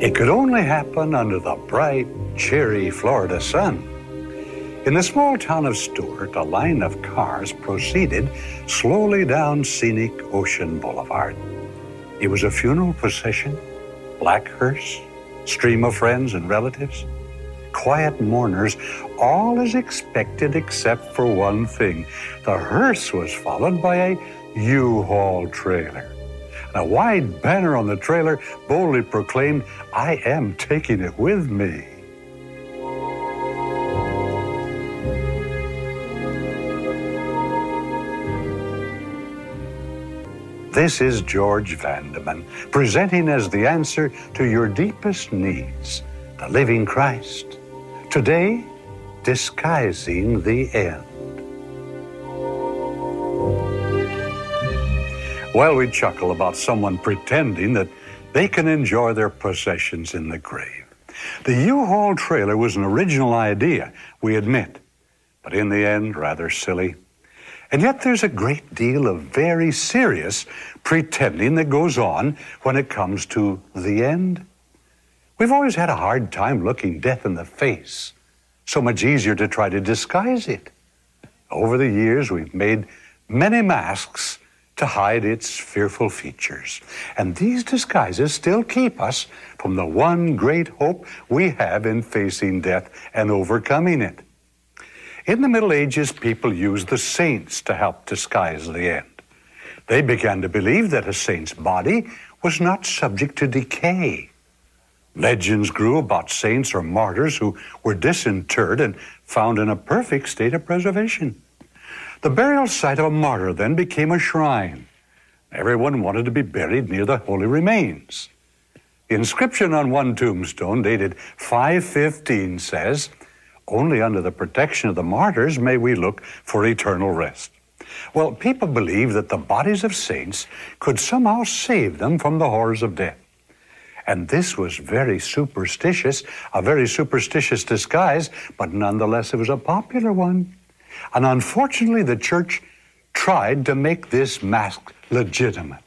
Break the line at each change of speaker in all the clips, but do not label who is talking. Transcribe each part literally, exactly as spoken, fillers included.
It could only happen under the bright, cheery Florida sun. In the small town of Stuart, a line of cars proceeded slowly down scenic Ocean Boulevard. It was a funeral procession, black hearse, stream of friends and relatives, quiet mourners, all as expected except for one thing. The hearse was followed by a U-Haul trailer. And a wide banner on the trailer boldly proclaimed, "I am taking it with me." This is George Vandeman, presenting as the answer to your deepest needs, the living Christ. Today, disguising the end. Well, we chuckle about someone pretending that they can enjoy their possessions in the grave. The U-Haul trailer was an original idea, we admit, but in the end, rather silly. And yet there's a great deal of very serious pretending that goes on when it comes to the end. We've always had a hard time looking death in the face. So much easier to try to disguise it. Over the years, we've made many masks to hide its fearful features. And these disguises still keep us from the one great hope we have in facing death and overcoming it. In the Middle Ages, people used the saints to help disguise the end. They began to believe that a saint's body was not subject to decay. Legends grew about saints or martyrs who were disinterred and found in a perfect state of preservation. The burial site of a martyr then became a shrine. Everyone wanted to be buried near the holy remains. The inscription on one tombstone, dated five fifteen, says, "Only under the protection of the martyrs may we look for eternal rest." Well, people believed that the bodies of saints could somehow save them from the horrors of death. And this was very superstitious, a very superstitious disguise, but nonetheless it was a popular one. And unfortunately, the church tried to make this mask legitimate.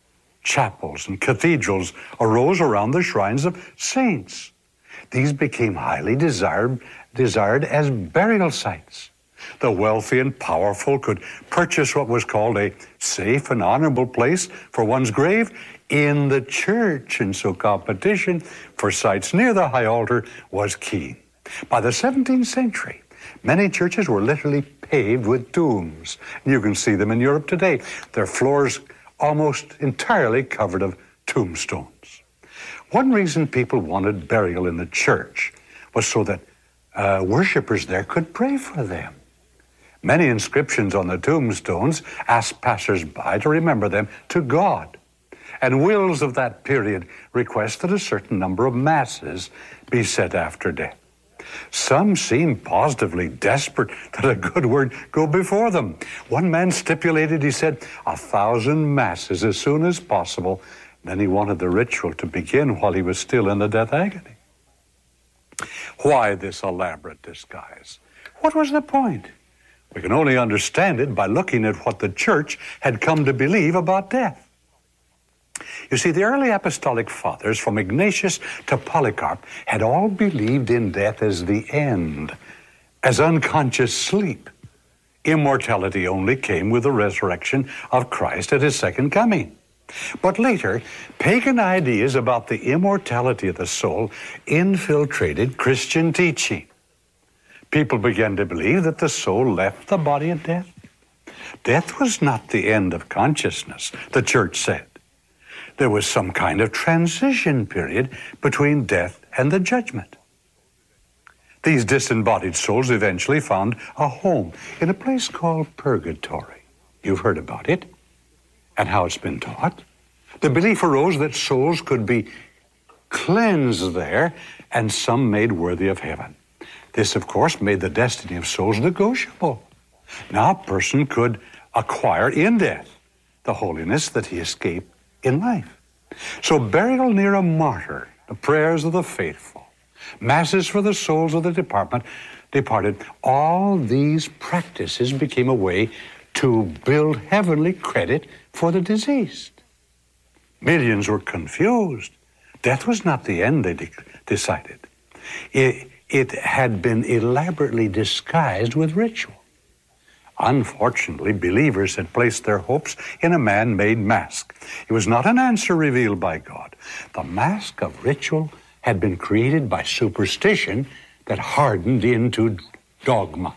Chapels and cathedrals arose around the shrines of saints. These became highly desired, desired as burial sites. The wealthy and powerful could purchase what was called a safe and honorable place for one's grave in the church, and so competition for sites near the high altar was keen. By the seventeenth century, many churches were literally paved with tombs. You can see them in Europe today. Their floors almost entirely covered of tombstones. One reason people wanted burial in the church was so that uh, worshipers there could pray for them. Many inscriptions on the tombstones asked passers-by to remember them to God. And wills of that period requested a certain number of masses be said after death. Some seemed positively desperate that a good word go before them. One man stipulated, he said, a thousand masses as soon as possible. Then he wanted the ritual to begin while he was still in the death agony. Why this elaborate disguise? What was the point? We can only understand it by looking at what the church had come to believe about death. You see, the early apostolic fathers, from Ignatius to Polycarp, had all believed in death as the end, as unconscious sleep. Immortality only came with the resurrection of Christ at his second coming. But later, pagan ideas about the immortality of the soul infiltrated Christian teaching. People began to believe that the soul left the body at death. Death was not the end of consciousness, the church said. There was some kind of transition period between death and the judgment. These disembodied souls eventually found a home in a place called purgatory. You've heard about it and how it's been taught. The belief arose that souls could be cleansed there and some made worthy of heaven. This, of course, made the destiny of souls negotiable. Now a person could acquire in death the holiness that he escaped in life. So burial near a martyr, the prayers of the faithful, masses for the souls of the department, departed, all these practices became a way to build heavenly credit for the deceased. Millions were confused. Death was not the end, they de- decided. It, it had been elaborately disguised with ritual. Unfortunately, believers had placed their hopes in a man-made mask. It was not an answer revealed by God. The mask of ritual had been created by superstition that hardened into dogma.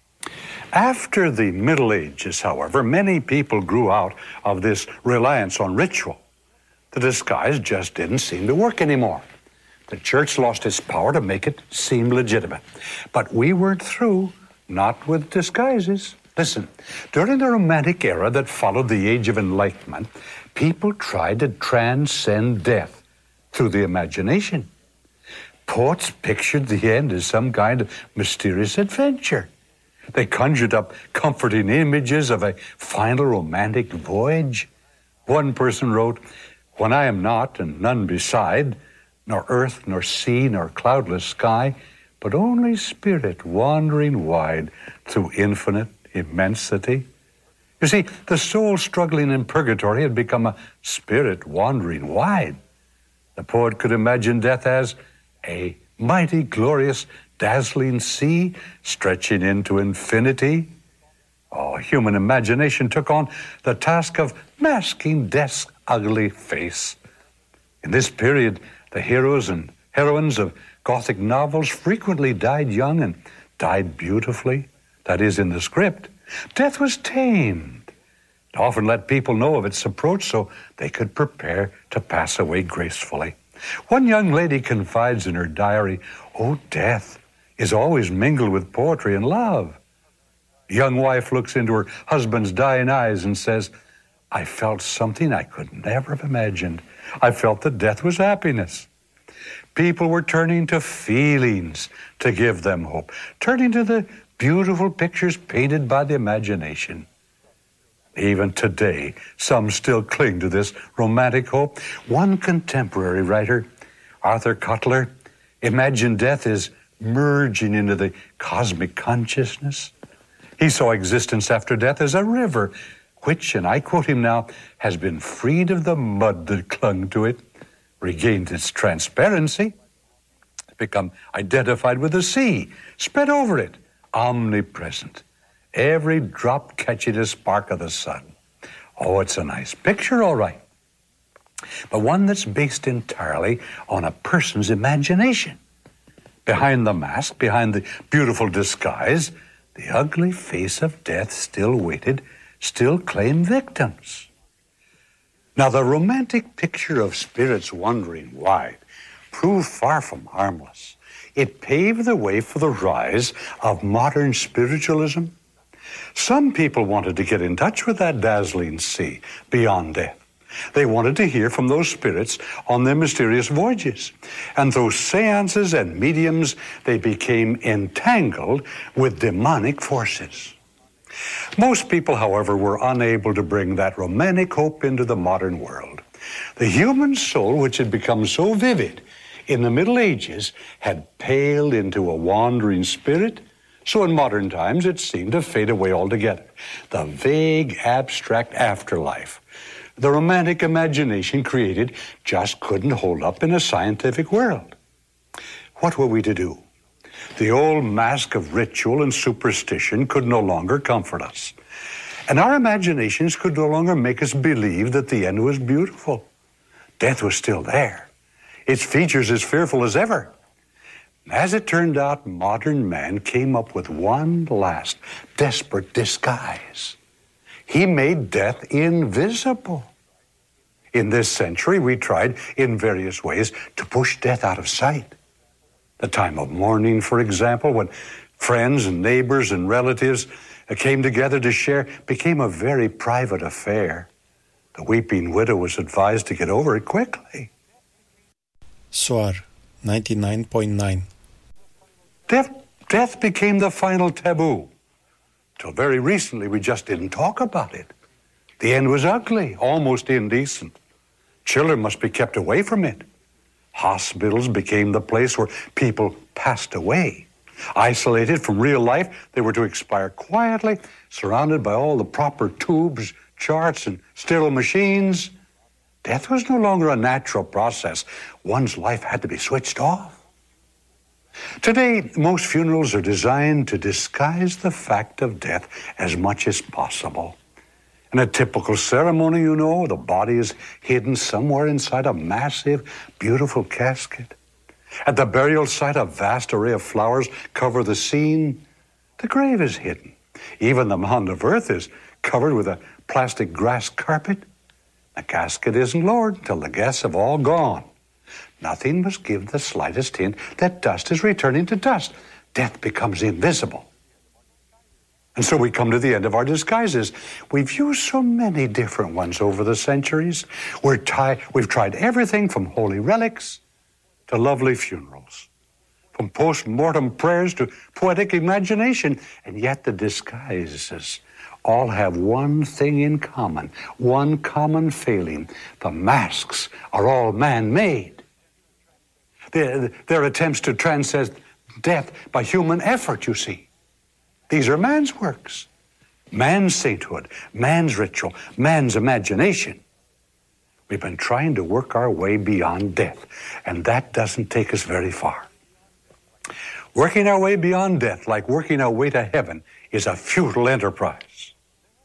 After the Middle Ages, however, many people grew out of this reliance on ritual. The disguise just didn't seem to work anymore. The church lost its power to make it seem legitimate. But we weren't through, not with disguises. Listen, during the Romantic era that followed the Age of Enlightenment, people tried to transcend death through the imagination. Poets pictured the end as some kind of mysterious adventure. They conjured up comforting images of a final romantic voyage. One person wrote, "When I am not, and none beside, nor earth, nor sea, nor cloudless sky, but only spirit wandering wide through infinite immensity." You see, the soul struggling in purgatory had become a spirit wandering wide. The poet could imagine death as a mighty, glorious, dazzling sea stretching into infinity. Oh, human imagination took on the task of masking death's ugly face. In this period, the heroes and heroines of Gothic novels frequently died young and died beautifully. That is, in the script. Death was tamed. It often let people know of its approach so they could prepare to pass away gracefully. One young lady confides in her diary, "Oh, death is always mingled with poetry and love." A young wife looks into her husband's dying eyes and says, "I felt something I could never have imagined. I felt that death was happiness." People were turning to feelings to give them hope, turning to the beautiful pictures painted by the imagination. Even today, some still cling to this romantic hope. One contemporary writer, Arthur Koestler, imagined death as merging into the cosmic consciousness. He saw existence after death as a river, which, and I quote him now, has been freed of the mud that clung to it, regained its transparency, become identified with the sea, spread over it, omnipresent, every drop catching a spark of the sun. Oh, it's a nice picture, all right, but one that's based entirely on a person's imagination. Behind the mask, behind the beautiful disguise, the ugly face of death still waited, still claimed victims. Now, the romantic picture of spirits wandering wide proved far from harmless. It paved the way for the rise of modern spiritualism. Some people wanted to get in touch with that dazzling sea beyond death. They wanted to hear from those spirits on their mysterious voyages. And through seances and mediums, they became entangled with demonic forces. Most people, however, were unable to bring that romantic hope into the modern world. The human soul, which had become so vivid in the Middle Ages, had paled into a wandering spirit, so in modern times it seemed to fade away altogether. The vague, abstract afterlife the romantic imagination created just couldn't hold up in a scientific world. What were we to do? The old mask of ritual and superstition could no longer comfort us. And our imaginations could no longer make us believe that the end was beautiful. Death was still there, its features as fearful as ever. As it turned out, modern man came up with one last desperate disguise. He made death invisible. In this century, we tried in various ways to push death out of sight. The time of mourning, for example, when friends and neighbors and relatives came together to share, became a very private affair. The weeping widow was advised to get over it quickly.
Soar, ninety-nine point nine.
Death, death became the final taboo. Till very recently, we just didn't talk about it. The end was ugly, almost indecent. Children must be kept away from it. Hospitals became the place where people passed away. Isolated from real life, they were to expire quietly, surrounded by all the proper tubes, charts, and sterile machines. Death was no longer a natural process. One's life had to be switched off. Today, most funerals are designed to disguise the fact of death as much as possible. In a typical ceremony, you know, the body is hidden somewhere inside a massive, beautiful casket. At the burial site, a vast array of flowers cover the scene. The grave is hidden. Even the mound of earth is covered with a plastic grass carpet. The casket isn't lowered until the guests have all gone. Nothing must give the slightest hint that dust is returning to dust. Death becomes invisible. And so we come to the end of our disguises. We've used so many different ones over the centuries. We're ti- we've tried everything from holy relics to lovely funerals, from post-mortem prayers to poetic imagination. And yet the disguises all have one thing in common, one common failing. The masks are all man-made. They're, they're attempts to transcend death by human effort, you see. These are man's works, man's sainthood, man's ritual, man's imagination. We've been trying to work our way beyond death, and that doesn't take us very far. Working our way beyond death, like working our way to heaven, is a futile enterprise.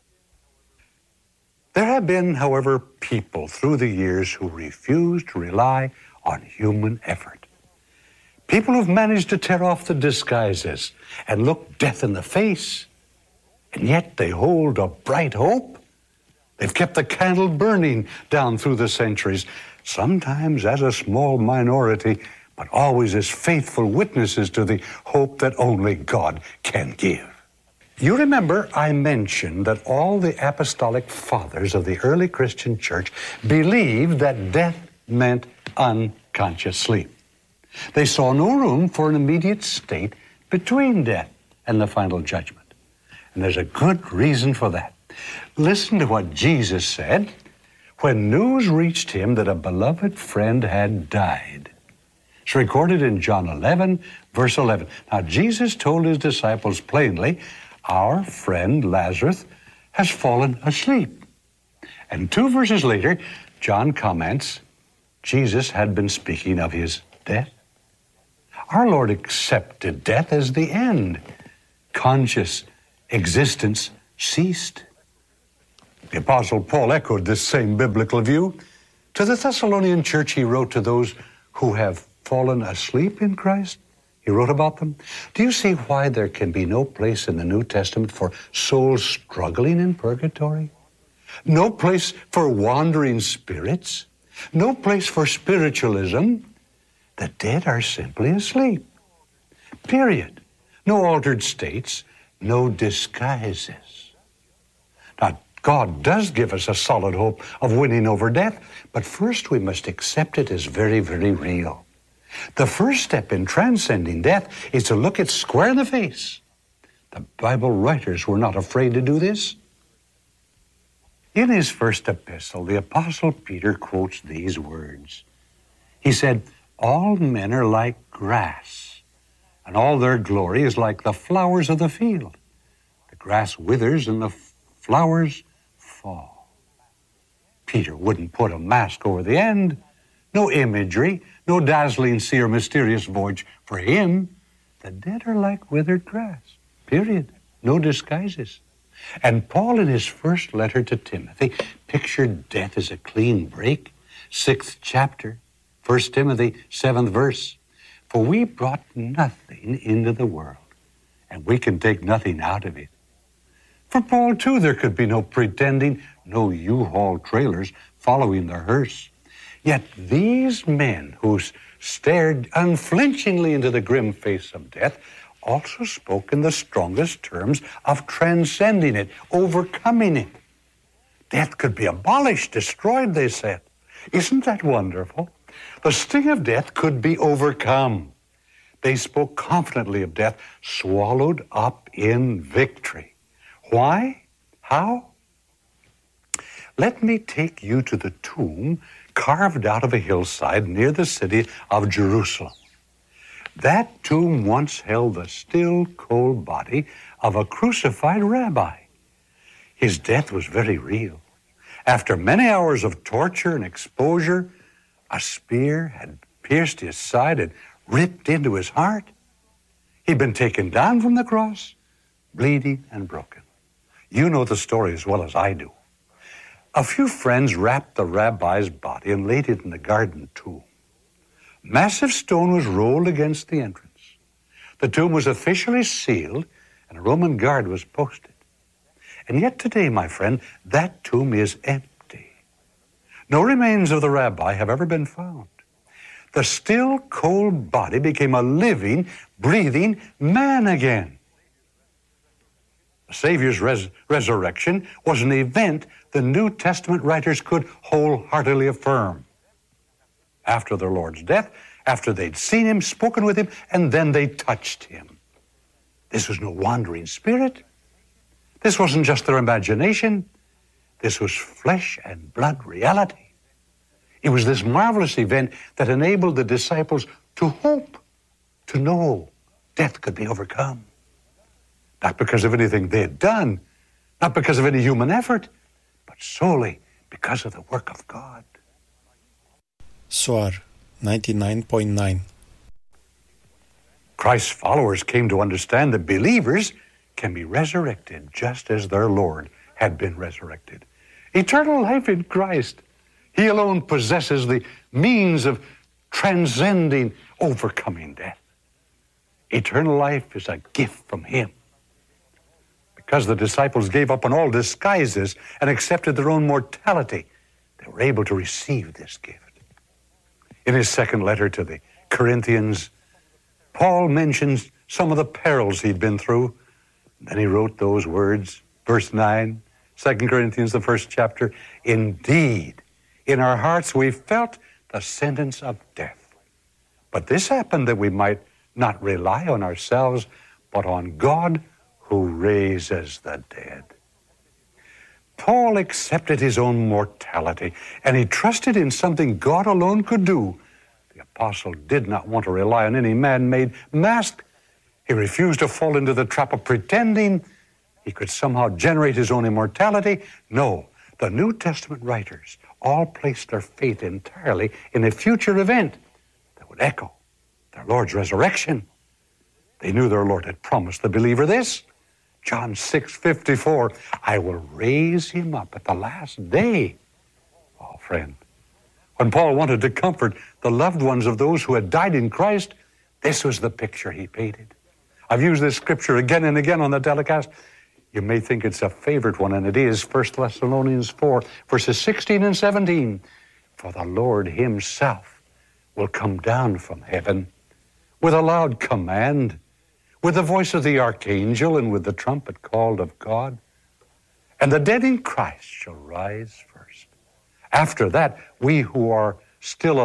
There have been, however, people through the years who refuse to rely on human effort. People who've managed to tear off the disguises and look death in the face, and yet they hold a bright hope. They've kept the candle burning down through the centuries, sometimes as a small minority, but always as faithful witnesses to the hope that only God can give. You remember I mentioned that all the apostolic fathers of the early Christian church believed that death meant unconscious sleep. They saw no room for an immediate state between death and the final judgment. And there's a good reason for that. Listen to what Jesus said when news reached him that a beloved friend had died. It's recorded in John eleven, verse eleven. Now, Jesus told his disciples plainly, our friend Lazarus has fallen asleep. And two verses later, John comments, Jesus had been speaking of his death. Our Lord accepted death as the end. Conscious existence ceased. The Apostle Paul echoed this same biblical view. To the Thessalonian church, he wrote to those who have fallen asleep in Christ. He wrote about them. Do you see why there can be no place in the New Testament for souls struggling in purgatory? No place for wandering spirits? No place for spiritualism? The dead are simply asleep. Period. No altered states, no disguises. Now, God does give us a solid hope of winning over death, but first we must accept it as very, very real. The first step in transcending death is to look it square in the face. The Bible writers were not afraid to do this. In his first epistle, the Apostle Peter quotes these words. He said, all men are like grass, and all their glory is like the flowers of the field. The grass withers and the flowers fall. Peter wouldn't put a mask over the end. No imagery, no dazzling sea or mysterious voyage for him. The dead are like withered grass, period. No disguises. And Paul, in his first letter to Timothy, pictured death as a clean break. Sixth chapter, First Timothy, seventh verse. For we brought nothing into the world, and we can take nothing out of it. For Paul, too, there could be no pretending, no U-Haul trailers following the hearse. Yet these men who stared unflinchingly into the grim face of death also spoke in the strongest terms of transcending it, overcoming it. Death could be abolished, destroyed, they said. Isn't that wonderful? The sting of death could be overcome. They spoke confidently of death, swallowed up in victory. Why? How? Let me take you to the tomb carved out of a hillside near the city of Jerusalem. That tomb once held the still, cold body of a crucified rabbi. His death was very real, After many hours of torture and exposure, a spear had pierced his side and ripped into his heart. He'd been taken down from the cross, bleeding and broken. You know the story as well as I do. A few friends wrapped the rabbi's body and laid it in the garden tomb. Massive stone was rolled against the entrance. The tomb was officially sealed, and a Roman guard was posted. And yet today, my friend, that tomb is empty. No remains of the rabbi have ever been found. The still, cold body became a living, breathing man again. The Savior's res- resurrection was an event the New Testament writers could wholeheartedly affirm. After their Lord's death, after they'd seen him, spoken with him, and then they touched him. This was no wandering spirit. This wasn't just their imagination. This was flesh and blood reality. It was this marvelous event that enabled the disciples to hope, to know death could be overcome. Not because of anything they had done, not because of any human effort, but solely because of the work of God.
Soar, ninety-nine point nine.
Christ's followers came to understand that believers can be resurrected just as their Lord had been resurrected. Eternal life in Christ. He alone possesses the means of transcending, overcoming death. Eternal life is a gift from Him. Because the disciples gave up on all disguises and accepted their own mortality, they were able to receive this gift. In his second letter to the Corinthians, Paul mentions some of the perils he'd been through. Then he wrote those words, verse nine, Second Corinthians, the first chapter, "Indeed, in our hearts we felt the sentence of death. But this happened that we might not rely on ourselves, but on God who raises the dead." Paul accepted his own mortality, and he trusted in something God alone could do. The apostle did not want to rely on any man-made mask. He refused to fall into the trap of pretending he could somehow generate his own immortality. No, the New Testament writers all placed their faith entirely in a future event that would echo their Lord's resurrection. They knew their Lord had promised the believer this. John six fifty-four, "I will raise him up at the last day." Oh, friend, when Paul wanted to comfort the loved ones of those who had died in Christ, this was the picture he painted. I've used this scripture again and again on the telecast. You may think it's a favorite one, and it is. First Thessalonians four, verses sixteen and seventeen. "For the Lord himself will come down from heaven with a loud command, with the voice of the archangel, and with the trumpet called of God. And the dead in Christ shall rise first. After that, we who are still alive